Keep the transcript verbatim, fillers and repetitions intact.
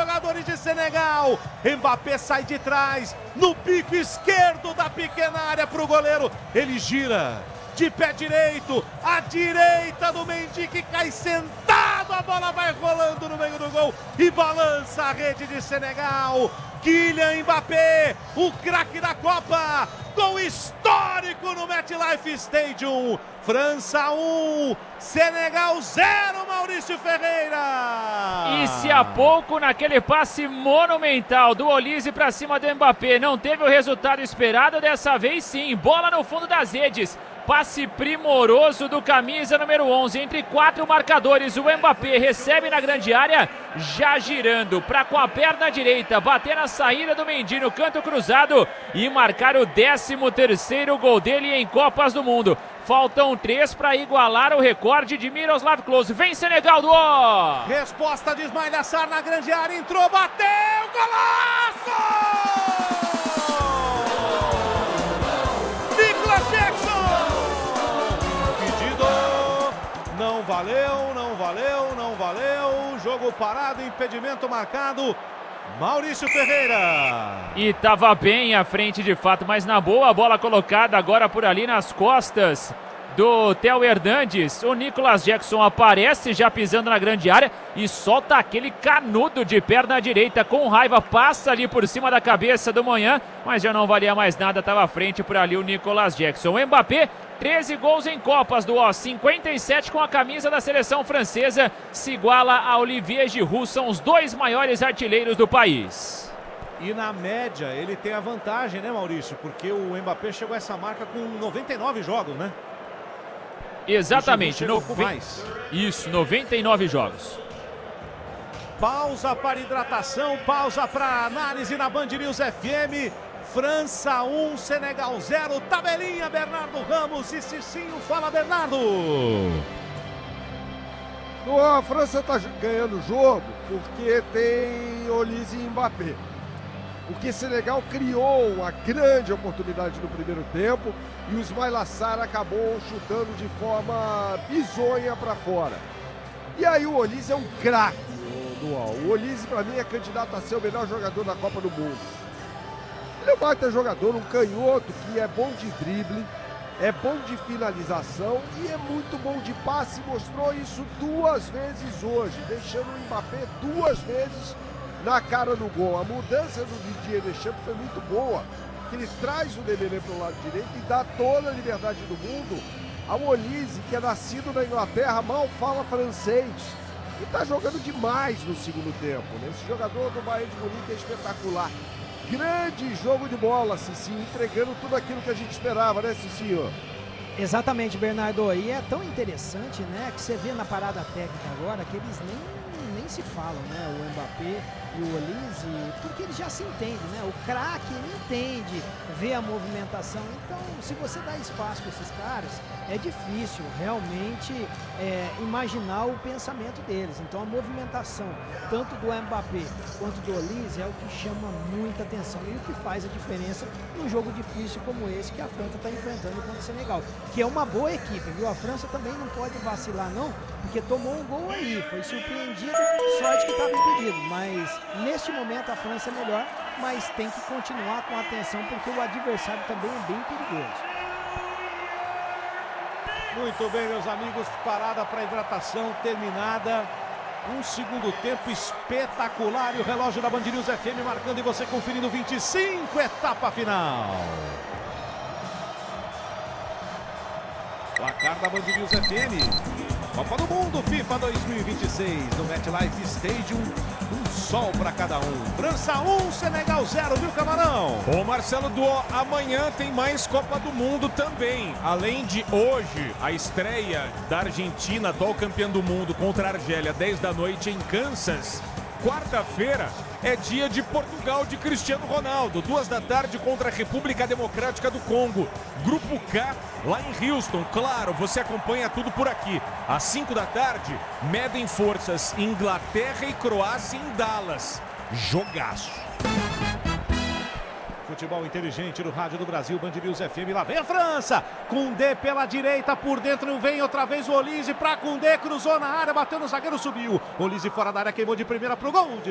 jogadores de Senegal. Mbappé sai de trás, no pico esquerdo da pequena área para o goleiro. Ele gira de pé direito, à direita do Mendy, que cai sentado. A bola vai rolando no meio do gol e balança a rede de Senegal. Kylian Mbappé, o craque da Copa, gol histórico no MetLife Stadium. França um, Senegal zero, Maurício Ferreira. E se há pouco, naquele passe monumental do Olise para cima do Mbappé, não teve o resultado esperado, dessa vez sim, bola no fundo das redes. Passe primoroso do camisa número onze, entre quatro marcadores, o Mbappé recebe na grande área, já girando para com a perna direita, bater na saída do Mendy no canto cruzado e marcar o décimo terceiro gol dele em Copas do Mundo. Faltam três para igualar o recorde de Miroslav Klose. Vem Senegal do ó! Resposta de Ismail Assar na grande área, entrou, bateu, golaço! Nicolas Jackson! Não valeu, não valeu, não valeu. Jogo parado, impedimento marcado. Maurício Ferreira. E tava bem à frente de fato, mas na boa, a bola colocada agora por ali nas costas do Theo Hernandes. O Nicolas Jackson aparece já pisando na grande área e solta aquele canudo de perna direita com raiva, passa ali por cima da cabeça do Manhã, mas já não valia mais nada, tava à frente por ali o Nicolas Jackson. O Mbappé, treze gols em Copas do ó, cinquenta e sete com a camisa da seleção francesa, se iguala a Olivier Giroud, são os dois maiores artilheiros do país. E na média ele tem a vantagem, né, Maurício? Porque o Mbappé chegou a essa marca com noventa e nove jogos, né? Exatamente, no... mais. Isso, noventa e nove jogos. Pausa para hidratação, pausa para análise na Band News F M. França um, Senegal zero, tabelinha Bernardo Ramos e Cicinho. Fala, Bernardo. A França está ganhando o jogo porque tem Olise e Mbappé. Porque Senegal criou uma grande oportunidade no primeiro tempo e o Ismail Assar acabou chutando de forma bizonha para fora. E aí o Olise é um craque do ó. O Olise, para mim, é candidato a ser o melhor jogador da Copa do Mundo. Ele é um baita jogador, um canhoto que é bom de drible, é bom de finalização e é muito bom de passe. Mostrou isso duas vezes hoje, deixando o Mbappé duas vezes na cara do gol. A mudança do Didier Deschamps foi muito boa, que ele traz o Dembélé para o lado direito e dá toda a liberdade do mundo ao Olise, que é nascido na Inglaterra, mal fala francês e está jogando demais no segundo tempo, né? Esse jogador do Bayern de Munique é espetacular. Grande jogo de bola, Cicinho, entregando tudo aquilo que a gente esperava, né, Cicinho? Exatamente, Bernardo. E é tão interessante, né, que você vê na parada técnica agora que eles nem, nem se falam, né, o Mbappé e o Olise, porque eles já se entendem, né? O craque ele entende, vê a movimentação. Então, se você dá espaço para esses caras, é difícil realmente é, imaginar o pensamento deles. Então, a movimentação tanto do Mbappé quanto do Olise é o que chama muita atenção e o que faz a diferença num jogo difícil como esse que a França está enfrentando contra o Senegal, que é uma boa equipe, viu? A França também não pode vacilar não, porque tomou um gol aí, foi surpreendido, sorte que estava impedido, mas neste momento a França é melhor, mas tem que continuar com atenção porque o adversário também é bem perigoso. Muito bem, meus amigos, parada para hidratação terminada. Um segundo tempo espetacular e o relógio da Band News F M marcando e você conferindo vinte e cinco, etapa final. Placar da Band News F M. Copa do Mundo FIFA dois mil e vinte e seis no MetLife Stadium. Um sol para cada um. França um, Senegal zero, viu, Camarão? Ô Marcelo Duó, amanhã tem mais Copa do Mundo também. Além de hoje, a estreia da Argentina, atual campeã do mundo, contra a Argélia, dez da noite em Kansas. Quarta-feira é dia de Portugal de Cristiano Ronaldo, duas da tarde contra a República Democrática do Congo. Grupo K, lá em Houston. Claro, você acompanha tudo por aqui. Às cinco da tarde, medem forças Inglaterra e Croácia em Dallas. Jogaço. Futebol inteligente no Rádio do Brasil, Band News F M. Lá vem a França. Koundé pela direita, por dentro vem outra vez o Olise para Koundé, cruzou na área, bateu no zagueiro, subiu. Olise fora da área, queimou de primeira pro gol.